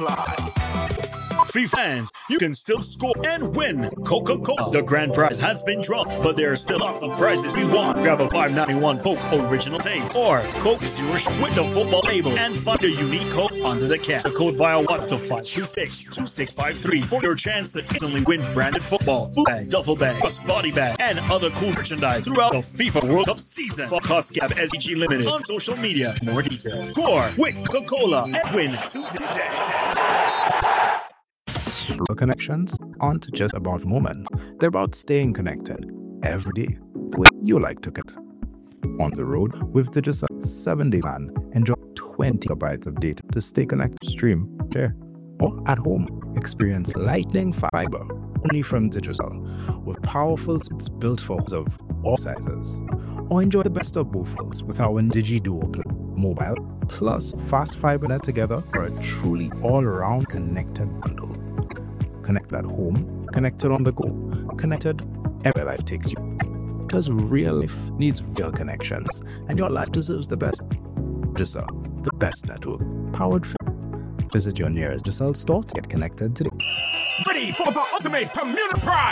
apply. Free fans, you can still score and win Coca-Cola. The grand prize has been dropped, but there are still lots of prizes we want. Grab a $5.91 Coke Original Taste or Coke Zero Shot with the football label and find a unique code under the cap. The code via WhatsApp to 526-2653 for your chance to instantly win branded football, food bag, duffel bag, plus body bag, and other cool merchandise throughout the FIFA World Cup season. For Costcap SEG Limited on social media. More details. Score with Coca-Cola and win today. Connections aren't just about moments, they're about staying connected every day the way you like to get. On the road with Digicel 7-day plan, enjoy 20 GB of data to stay connected, stream, share, or at home. Experience lightning fiber only from Digicel with powerful sets built for users of all sizes. Or enjoy the best of both worlds with our DigiDuo plan. Mobile plus fast fiber net together for a truly all-around connected bundle. Connected at home, connected on the go, connected everywhere life takes you. Because real life needs real connections, and your life deserves the best. Digicel, the best network, powered for. Visit your nearest Digicel store to get connected today. Ready for the ultimate community prize!